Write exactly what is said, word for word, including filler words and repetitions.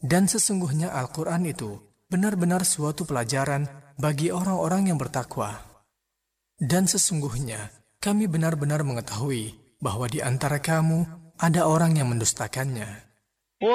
Dan sesungguhnya Al-Quran itu benar-benar suatu pelajaran bagi orang-orang yang bertakwa. Dan sesungguhnya kami benar-benar mengetahui bahwa di antara kamu ada orang yang mendustakannya.